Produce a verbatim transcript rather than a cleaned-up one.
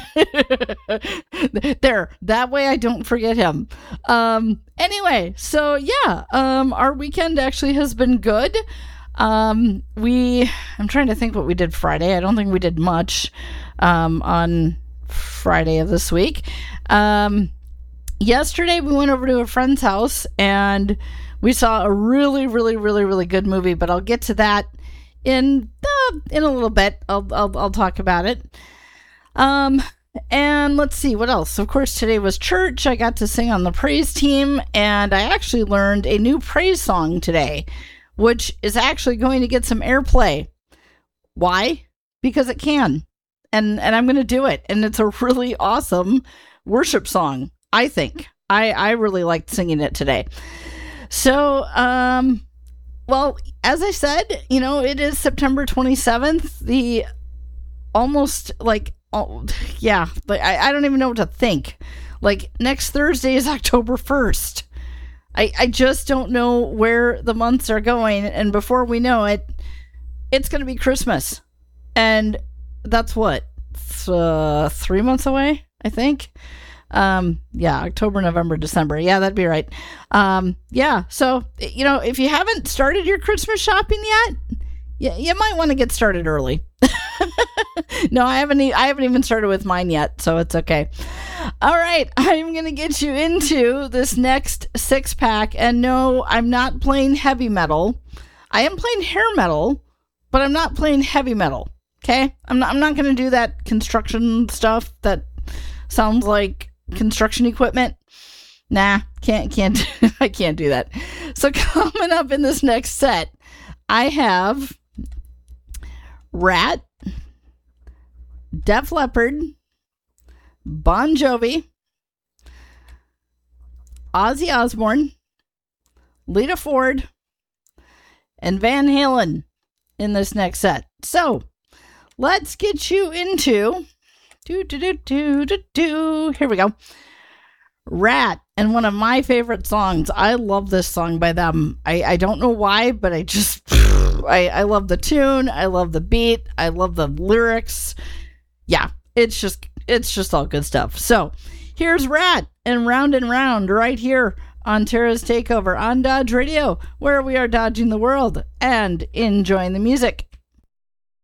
There, that way I don't forget him. Um, anyway, so yeah, um, our weekend actually has been good. Um, we, I'm trying to think what we did Friday. I don't think we did much, um, on Friday of this week. Um, yesterday we went over to a friend's house and we saw a really, really, really, really good movie, but I'll get to that in, uh, in a little bit. I'll, I'll, I'll talk about it. Um, and let's see what else. Of course, today was church. I got to sing on the praise team, and I actually learned a new praise song today, which is actually going to get some airplay. Why? Because it can. And and I'm going to do it. And it's a really awesome worship song, I think. I, I really liked singing it today. So, um, well, as I said, you know, it is September twenty-seventh. The almost like, oh, yeah, but I, I don't even know what to think. Like, next Thursday is October first. I, I just don't know where the months are going. And before we know it, it's going to be Christmas. And that's what? It's, uh, three months away, I think. Um, yeah, October, November, December. Yeah, that'd be right. Um, yeah. So, you know, if you haven't started your Christmas shopping yet, you, you might want to get started early. No, I haven't, e- I haven't even started with mine yet, so it's okay. All right, I'm going to get you into this next six pack. And no, I'm not playing heavy metal. I am playing hair metal, but I'm not playing heavy metal. Okay? I'm not, I'm not going to do that construction stuff that sounds like construction equipment. Nah, can't, can't, I can't do that. So coming up in this next set, I have Rat, Def Leppard, Bon Jovi, Ozzy Osbourne, Lita Ford, and Van Halen in this next set. So let's get you into do do do do do do. Here we go. Rat, and one of my favorite songs. I love this song by them. I, I don't know why, but I just I, I love the tune. I love the beat. I love the lyrics. Yeah, it's just it's just all good stuff. So here's Rat and Round and Round right here on Tara's Takeover on Dodge Radio, where we are dodging the world and enjoying the music.